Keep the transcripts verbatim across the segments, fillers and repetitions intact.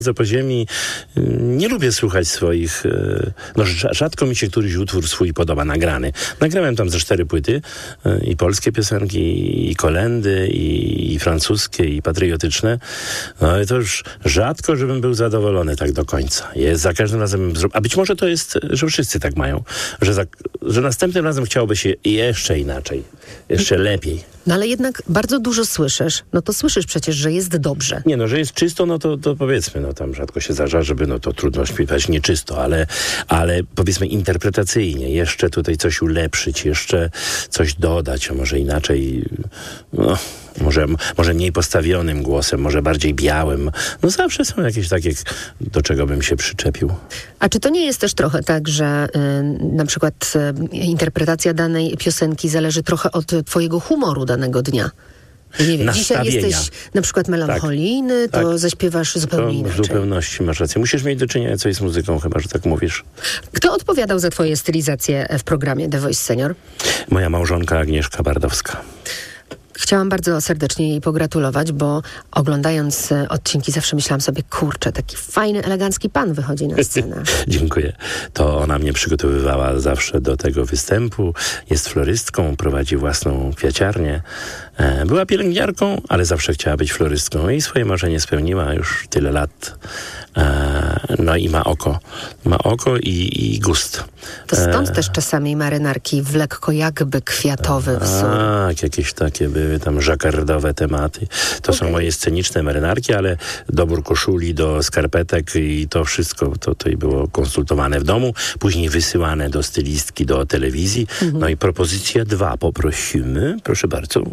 po ziemi. Nie lubię słuchać swoich... No rzadko mi się któryś utwór swój podoba, nagrany. Nagrałem tam ze cztery płyty i polskie piosenki, i kolędy, i, i francuskie, i patriotyczne. No i to już rzadko, żebym był zadowolony tak do końca. Jest za każdym razem... A być może to jest, że wszyscy tak mają, że, za, że następnym razem chciałoby się jeszcze inaczej, jeszcze lepiej. No ale jednak bardzo dużo słyszysz. No to słyszysz przecież, że jest dobrze. Nie no, że jest czysto, no to, to powiedzmy, no tam rzadko się zdarza, żeby no to trudno śpiewać nieczysto, ale, ale powiedzmy interpretacyjnie, jeszcze tutaj coś ulepszyć, jeszcze coś dodać, a może inaczej, no może, może mniej postawionym głosem, może bardziej białym. No zawsze są jakieś takie, do czego bym się przyczepił. A czy to nie jest też trochę tak, że y, na przykład y, interpretacja danej piosenki zależy trochę od twojego humoru danego dnia? Nie wiem, dzisiaj jesteś na przykład melancholijny, tak, to tak. zaśpiewasz zupełnie to inaczej. W zupełności masz rację. Musisz mieć do czynienia coś z muzyką, chyba że tak mówisz. Kto odpowiadał za twoje stylizacje w programie The Voice Senior? Moja małżonka Agnieszka Bardowska. Chciałam bardzo serdecznie jej pogratulować, bo oglądając odcinki zawsze myślałam sobie, kurczę, taki fajny, elegancki pan wychodzi na scenę. Dziękuję. To ona mnie przygotowywała zawsze do tego występu. Jest florystką, prowadzi własną kwiaciarnię. Była pielęgniarką, ale zawsze chciała być florystką i swoje marzenie spełniła już tyle lat. No i ma oko. Ma oko i, i gust. To stąd e... też czasami marynarki w lekko jakby kwiatowy wzór. Tak, jakieś takie były tam żakardowe tematy. To okay. są moje sceniczne marynarki, ale dobór koszuli do skarpetek i to wszystko to, to było konsultowane w domu, później wysyłane do stylistki, do telewizji. Mhm. No i propozycja dwa poprosimy. Proszę bardzo.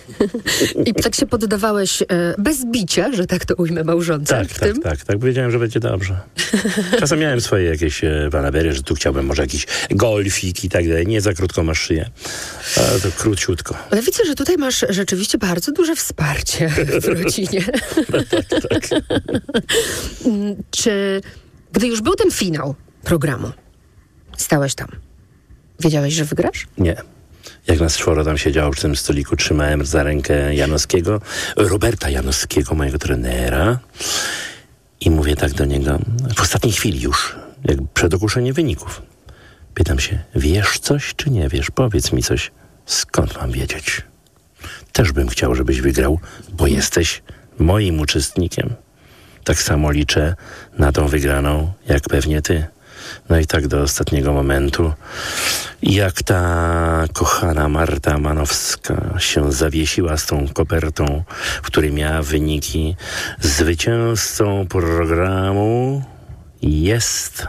I tak się poddawałeś e, bez bicia, że tak to ujmę małżonce. Tak, w tak, tym? tak, tak. Powiedziałem, że będzie dobrze. Czasem miałem swoje jakieś e, wanabery, że tu chciałbym może jakiś golfik i tak dalej. Nie za krótko masz szyję. Ale to króciutko. Ale widzę, że tutaj masz rzeczywiście bardzo duże wsparcie w rodzinie. No, tak, tak. Czy gdy już był ten finał programu, stałeś tam, wiedziałeś, że wygrasz? Nie. Jak nas czworo tam siedziało przy tym stoliku, trzymałem za rękę Janowskiego, Roberta Janowskiego, mojego trenera, i mówię tak do niego, w ostatniej chwili już, jak przed ogłoszeniem wyników. Pytam się, wiesz coś czy nie wiesz? Powiedz mi coś. Skąd mam wiedzieć? Też bym chciał, żebyś wygrał, bo jesteś moim uczestnikiem. Tak samo liczę na tą wygraną, jak pewnie ty. No i tak do ostatniego momentu. Jak ta kochana Marta Manowska się zawiesiła z tą kopertą, w której miała wyniki, zwycięzcą programu jest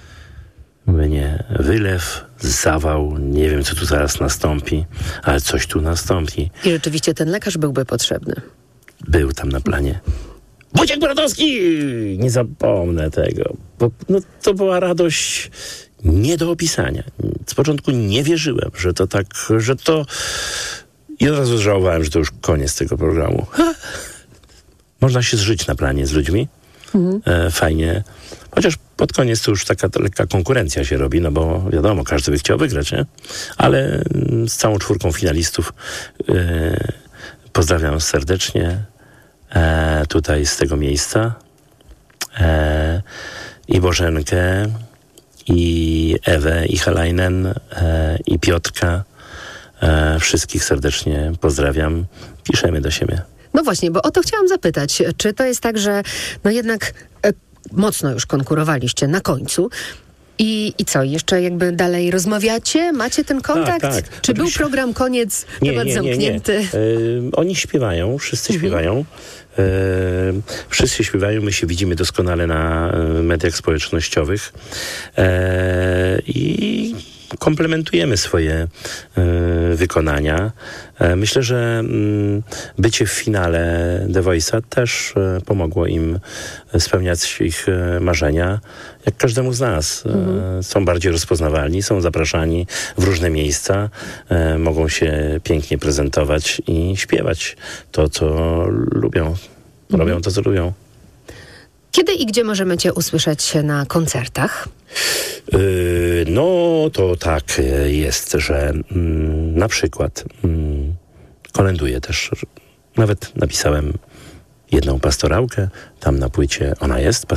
mnie wylew, zawał, nie wiem co tu zaraz nastąpi, ale coś tu nastąpi. I rzeczywiście ten lekarz byłby potrzebny. Był tam na planie. Wojciech Brodowski! Nie zapomnę tego. Bo, no, to była radość nie do opisania. Z początku nie wierzyłem, że to tak, że to... I od razu żałowałem, że to już koniec tego programu. Ha! Można się zżyć na planie z ludźmi. Mhm. E, fajnie. Chociaż pod koniec to już taka lekka konkurencja się robi, no bo wiadomo, każdy by chciał wygrać, nie? Ale z całą czwórką finalistów e, pozdrawiam serdecznie. E, tutaj z tego miejsca e, i Bożenkę, i Ewę, i Halajnen, e, i Piotrka. E, wszystkich serdecznie pozdrawiam. Piszemy do siebie. No właśnie, bo o to chciałam zapytać. Czy to jest tak, że no jednak e, mocno już konkurowaliście na końcu? I, I co, jeszcze jakby dalej rozmawiacie? Macie ten kontakt? Tak, tak. Czy był program koniec, nie, temat nie, nie, zamknięty? Nie. E, oni śpiewają, wszyscy mhm. śpiewają. E, wszyscy śpiewają, my się widzimy doskonale na mediach społecznościowych. E, I komplementujemy swoje e, wykonania. E, myślę, że m, bycie w finale The Voice'a też e, pomogło im spełniać ich e, marzenia, jak każdemu z nas. Mhm. E, są bardziej rozpoznawalni, są zapraszani w różne miejsca, e, mogą się pięknie prezentować i śpiewać to, co lubią. Mhm. Robią to, co lubią. Kiedy i gdzie możemy cię usłyszeć na koncertach? Yy, no to tak jest, że mm, na przykład mm, kolęduję też, nawet napisałem jedną pastorałkę, tam na płycie ona jest,